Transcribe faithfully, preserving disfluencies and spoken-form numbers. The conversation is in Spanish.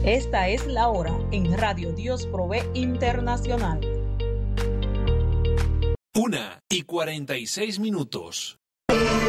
Esta es la hora en Radio Dios Provee Internacional. Una y cuarenta y seis minutos.